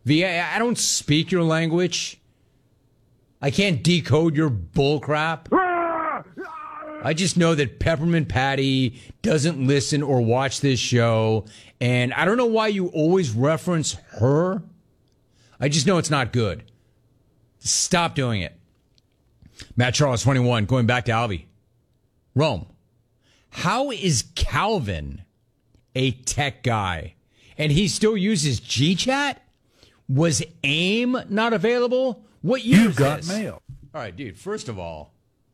V, I don't speak your language. I can't decode your bullcrap. I just know that Peppermint Patty doesn't listen or watch this show, and I don't know why you always reference her. I just know it's not good. Stop doing it. Matt Charles, 21, going back to Alvy. Rome, how is Calvin a tech guy and he still uses GChat? Was AIM not available? What year is got this? mail. All right, dude, first of all,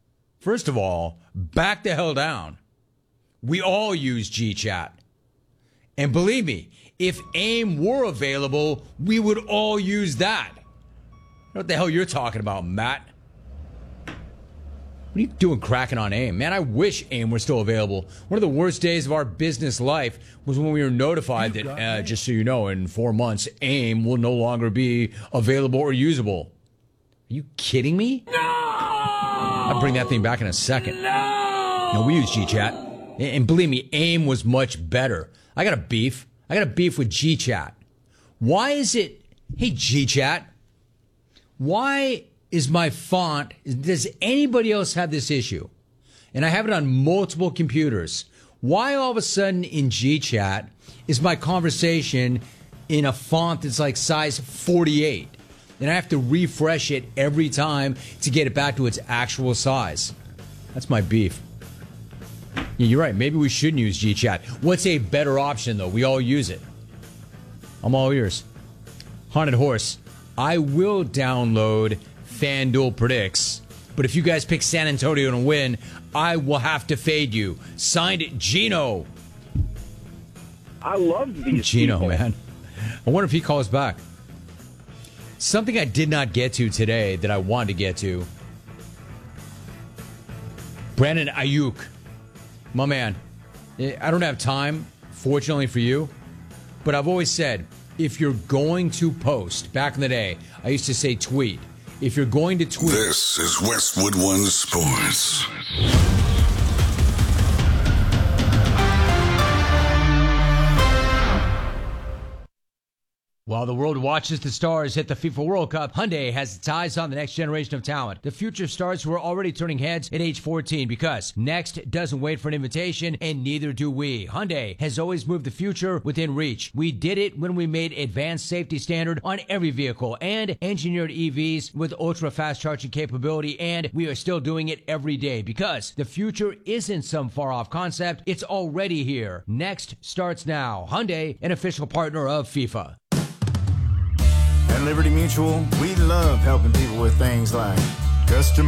back the hell down. We all use GChat. And believe me, if AIM were available, we would all use that. What the hell you're talking about, Matt? What are you doing cracking on AIM? Man, I wish AIM were still available. One of the worst days of our business life was when we were notified that, just so you know, in 4 months, AIM will no longer be available or usable. Are you kidding me? No! I'll bring that thing back in a second. No, we use GChat. And believe me, AIM was much better. I got a beef with GChat. Why is it... Hey, GChat. Why is my font... Does anybody else have this issue? And I have it on multiple computers. Why all of a sudden in GChat is my conversation in a font that's like size 48? And I have to refresh it every time to get it back to its actual size. That's my beef. Yeah, you're right. Maybe we shouldn't use GChat. What's a better option, though? We all use it. I'm all ears. Haunted Horse. I will download FanDuel Predicts, but if you guys pick San Antonio to win, I will have to fade you. Signed, Gino. I love these Gino, people. Man. I wonder if he calls back. Something I did not get to today that I wanted to get to. Brandon Ayuk. My man. I don't have time, fortunately for you, but I've always said, if you're going to post, back in the day, I used to say tweet. If you're going to tweet... This is Westwood One Sports. While the world watches the stars hit the FIFA World Cup, Hyundai has its eyes on the next generation of talent. The future stars who are already turning heads at age 14 because next doesn't wait for an invitation, and neither do we. Hyundai has always moved the future within reach. We did it when we made advanced safety standard on every vehicle and engineered EVs with ultra-fast charging capability, and we are still doing it every day because the future isn't some far-off concept. It's already here. Next starts now. Hyundai, an official partner of FIFA. At Liberty Mutual, we love helping people with things like customer